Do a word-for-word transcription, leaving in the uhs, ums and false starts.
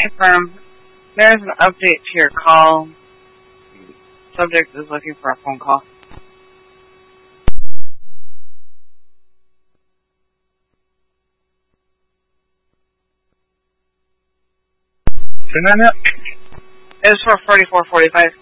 Affirm. There's an update to your call. Subject is looking for a phone call. Say that now? It's for forty-four forty-five.